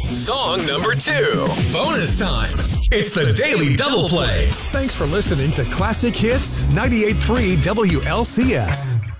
Song number 2. Bonus time. It's the Daily Double Play. Thanks for listening to Classic Hits 98.3 WLCS.